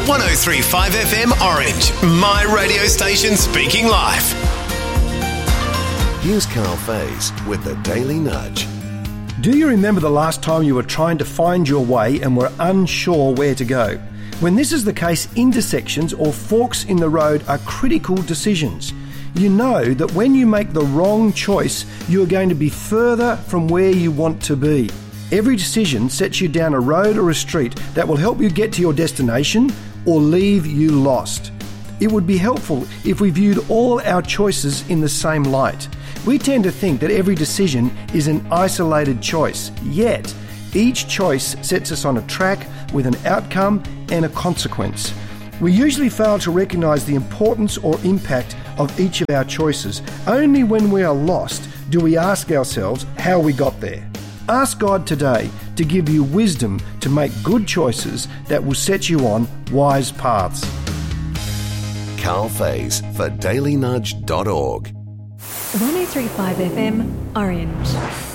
103.5 FM Orange, my radio station speaking life. Here's Carl Faze with the Daily Nudge. Do you remember the last time you were trying to find your way and were unsure where to go? When this is the case, intersections or forks in the road are critical decisions. You know that when you make the wrong choice, you are going to be further from where you want to be. Every decision sets you down a road or a street that will help you get to your destination or leave you lost. It would be helpful if we viewed all our choices in the same light. We tend to think that every decision is an isolated choice, yet each choice sets us on a track with an outcome and a consequence. We usually fail to recognise the importance or impact of each of our choices. Only when we are lost do we ask ourselves how we got there. Ask God today to give you wisdom to make good choices that will set you on wise paths. Carl Faze for dailynudge.org. 103.5 FM Orange.